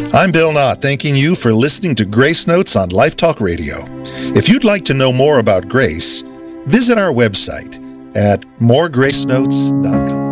I'm Bill Knott, thanking you for listening to Grace Notes on Life Talk Radio. If you'd like to know more about Grace, visit our website at moregracenotes.com.